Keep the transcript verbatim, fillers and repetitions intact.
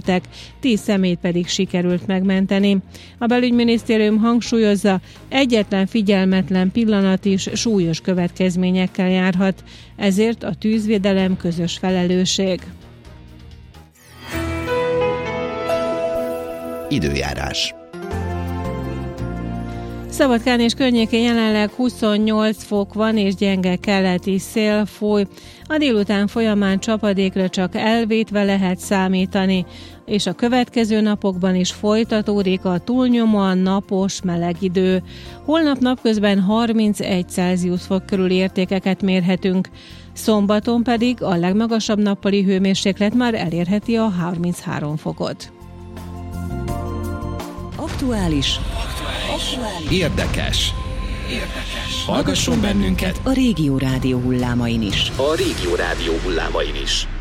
túléltek, tíz személyt pedig sikerült megmenteni. A belügyminisztérium hangsúlyozza, egyetlen figyelmetlen pillanat is súlyos következményekkel járhat, ezért a tűzvédelem közös felelősség. Időjárás. Szabadkán és környékén jelenleg huszonnyolc fok van, és gyenge keleti szél fúj. A délután folyamán csapadékra csak elvétve lehet számítani, és a következő napokban is folytatódik a túlnyomóan napos, meleg idő. Holnap napközben harmincegy Celsius fok körüli értékeket mérhetünk. Szombaton pedig a legmagasabb nappali hőmérséklet már elérheti a harminchárom fokot. Aktuális. Érdekes. Érdekes. Hallgasson bennünket a Régió Rádió hullámain is. A Régió Rádió hullámain is.